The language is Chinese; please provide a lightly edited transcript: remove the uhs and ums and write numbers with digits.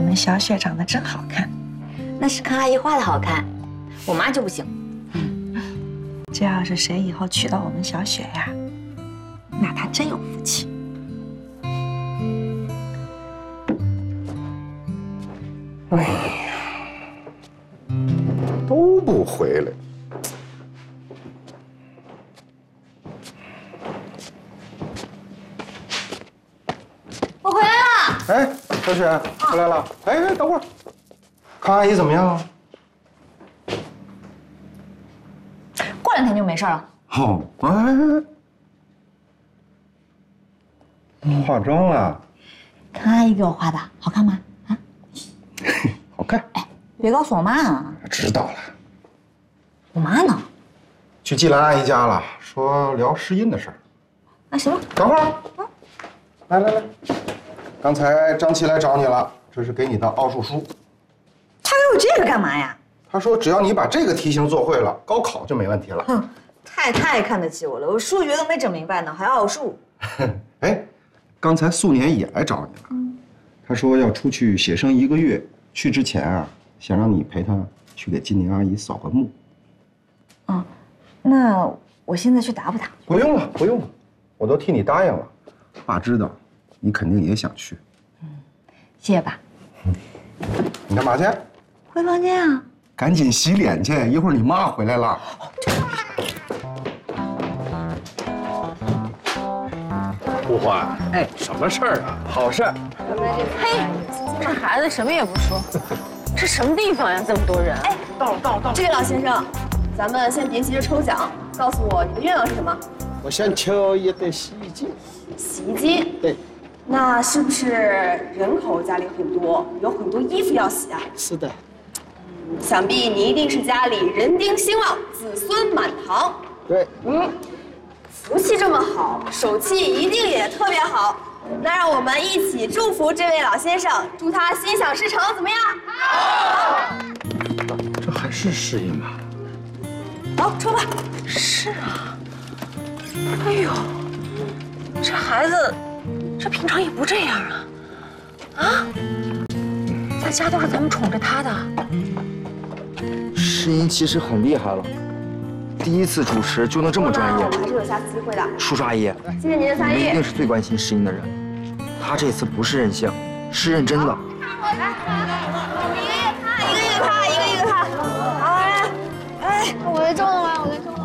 们小雪长得真好看。 那是康阿姨画的好看，我妈就不行。 这要是谁以后娶到我们小雪呀，那她真有福气。 哎呀，都不回来。 我回来了。 哎，小雪回来了。哎，等会儿，康阿姨怎么样啊？ 过2天就没事了。 哦，哎，化妆了。 康阿姨给我画的，好看吗？啊？ 好看。 哎，别告诉我妈啊。 知道了。 我妈呢？ 去季兰阿姨家了，说聊试音的事儿。 那行吧。 等会儿。来，刚才张琪来找你了，这是给你的奥数书。 他给我这个干嘛呀？ 他说只要你把这个题型做会了，高考就没问题了。 哼，太看得起我了，我数学都没整明白呢，还奥数。 哎，刚才素年也来找你了，他说要出去写生1个月，去之前啊，想让你陪他去给金宁阿姨扫个墓。 嗯，那我现在去打不打？ 不用了，我都替你答应了。爸知道，你肯定也想去。 谢谢爸。 你干嘛去？ 回房间啊。 赶紧洗脸去，一会儿你妈回来了。 不欢，哎，什么事儿啊？好事儿。 嘿，这孩子什么也不说，这什么地方呀？这么多人。哎， 到了。 这位老先生，咱们先别急着抽奖，告诉我你的愿望是什么？ 我想求一台洗衣机。 洗衣机。 对。 那是不是人口家里很多，有很多衣服要洗啊？ 是的。 想必你一定是家里人丁兴旺，子孙满堂。 对。 福气这么好，手气一定也特别好。那让我们一起祝福这位老先生，祝他心想事成，怎么样？好。 这还是试音吗？ 好，抽吧。 是啊。哎呦，这孩子，这平常也不这样啊。啊？在家都是咱们宠着他的。 试音其实很厉害了，第一次主持就能这么专业。 我们还是有下次机会的。 叔叔阿姨， 谢谢您的参与。 你们一定是最关心试音的人。他这次不是任性，是认真的。 一个一个看。好，来，哎，我来中了吗？